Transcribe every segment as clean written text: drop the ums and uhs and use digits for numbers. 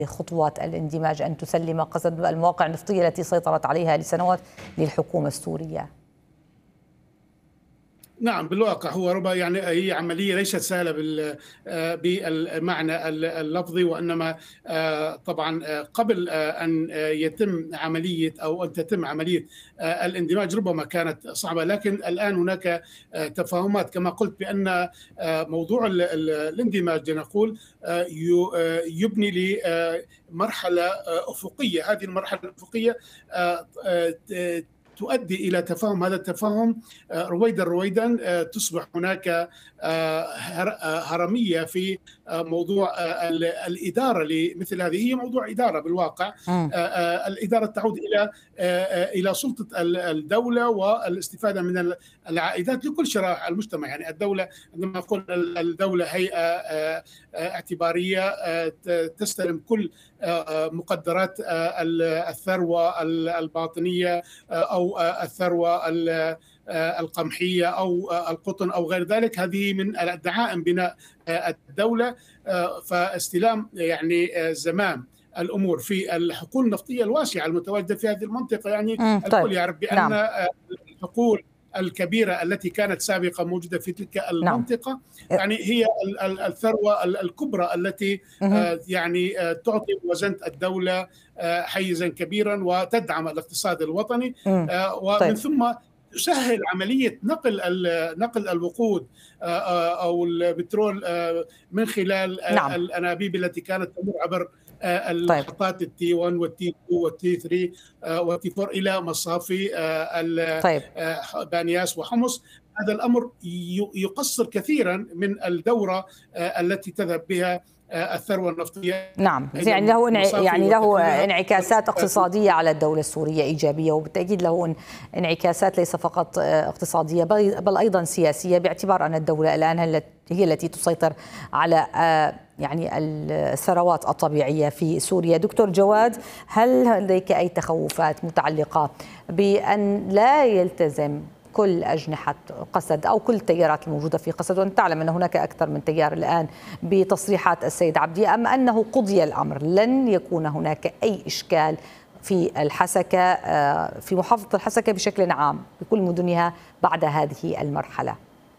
خطوات الاندماج أن تسلم قسد المواقع النفطية التي سيطرت عليها لسنوات للحكومة السورية؟ نعم، بالواقع هو ربما يعني هي عملية ليست سهلة بالمعنى اللفظي، وإنما طبعا قبل أن يتم عملية أو أن تتم عملية الاندماج ربما كانت صعبة، لكن الآن هناك تفاهمات كما قلت بأن موضوع الاندماج لنقول يبني لمرحلة أفقية. هذه المرحلة الأفقية تؤدي إلى تفاهم. هذا التفاهم رويدا تصبح هناك هرمية في موضوع الإدارة لمثل هذه. هي موضوع إدارة بالواقع. الإدارة تعود إلى سلطة الدولة والاستفادة من العائدات لكل شرائح المجتمع. يعني الدولة، عندما نقول الدولة هيئة اعتبارية تستلم كل مقدرات الثروة الباطنية أو الثروة القمحية أو القطن أو غير ذلك. هذه من دعائم بناء الدولة. فاستلام يعني زمام الأمور في الحقول النفطية الواسعة المتواجدة في هذه المنطقة. يعني الكل يعرف بأن الحقول الكبيرة التي كانت سابقا موجودة في تلك المنطقة يعني هي الثروة الكبرى التي يعني تعطي موازنة الدولة حيزا كبيرا وتدعم الاقتصاد الوطني. ومن ثم تسهل عملية نقل الوقود أو البترول من خلال الأنابيب التي كانت تمر عبر المحطات التي 1 والتي 2 والتي 3 والتي 4 إلى مصافي بانياس وحمص. هذا الأمر يقصر كثيرا من الدورة التي تذهب بها الثروة النفطية. نعم، يعني له انعكاسات اقتصادية على الدولة السورية إيجابية، وبالتأكيد له انعكاسات ليس فقط اقتصادية بل أيضا سياسية، باعتبار أن الدولة الآن هي التي تسيطر على يعني الثروات الطبيعية في سوريا. دكتور جواد، هل لديك أي تخوفات متعلقة بأن لا يلتزم كل أجنحة قسد أو كل التيارات الموجودة في قسد، وأنت تعلم أن هناك أكثر من تيار الآن، بتصريحات السيد عبدي، أم أنه قضي الأمر لن يكون هناك أي إشكال في الحسكة، في محافظة الحسكة بشكل عام بكل مدنها بعد هذه المرحلة؟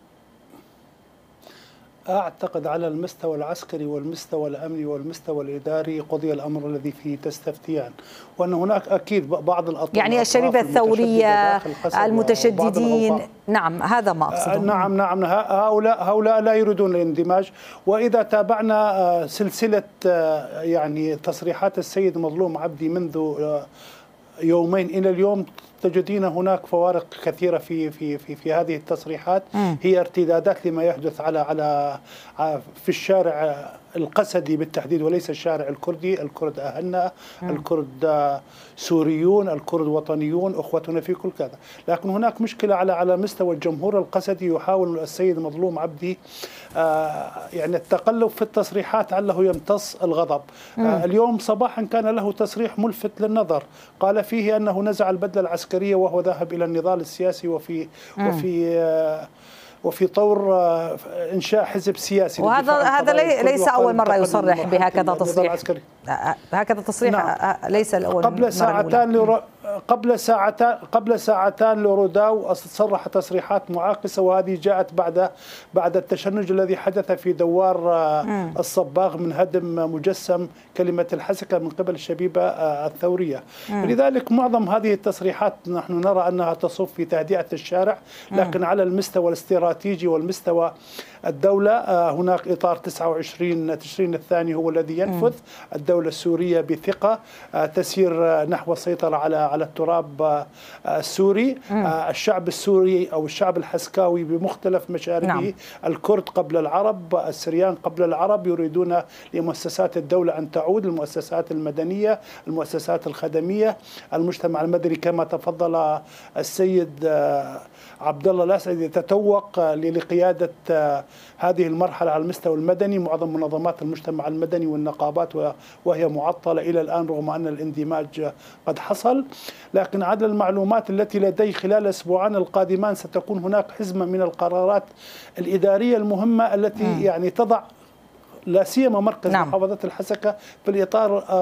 أعتقد على المستوى العسكري والمستوى الأمني والمستوى الإداري قضي الأمر الذي فيه تستفتيان، وأن هناك أكيد بعض الأطراف يعني الشبيبة الثورية المتشددين. نعم، هذا ما أقصده. نعم هؤلاء لا يريدون الاندماج. وإذا تابعنا سلسلة يعني تصريحات السيد مظلوم عبدي منذ يومين إلى اليوم، تجدين هناك فوارق كثيرة في هذه التصريحات. هي ارتدادات لما يحدث في الشارع القسدي بالتحديد، وليس الشارع الكردي. الكرد أهلنا، الكرد سوريون، الكرد وطنيون، أخوتنا في كل كذا. لكن هناك مشكلة على مستوى الجمهور القسدي. يحاول السيد مظلوم عبدي يعني التقلب في التصريحات عله يمتص الغضب. اليوم صباحا كان له تصريح ملفت للنظر، قال فيه أنه نزع البدلة العسكرية وهو ذاهب إلى النضال السياسي وفي طور إنشاء حزب سياسي. وهذا ليس أول مرة يصرح بهكذا تصريح. هكذا تصريح ليس الأول. قبل ساعتان لوروداو صرح تصريحات معاكسة، وهذه جاءت بعد التشنج الذي حدث في دوار الصباغ من هدم مجسم كلمة الحسكة من قبل الشبيبة الثورية. لذلك معظم هذه التصريحات نحن نرى أنها تصب في تهدئة الشارع، لكن على المستوى الاستراتيجي والمستوى الدولة هناك إطار 29 تشرين الثاني هو الذي ينفذ. الدولة السورية بثقة تسير نحو السيطرة على التراب السوري. الشعب السوري أو الشعب الحسكاوي بمختلف مشاربه، الكرد قبل العرب، السريان قبل العرب، يريدون لمؤسسات الدولة أن تعود، المؤسسات المدنية، المؤسسات الخدمية، المجتمع المدني كما تفضل السيد عبد الله الأسعدي تتوق لقيادة هذه المرحلة على المستوى المدني. معظم منظمات المجتمع المدني والنقابات وهي معطلة إلى الآن رغم أن الاندماج قد حصل. لكن عدد المعلومات التي لدي خلال الأسبوعين القادمان ستكون هناك حزمة من القرارات الإدارية المهمة التي يعني تضع لا سيما مركز محافظة الحسكة في الإطار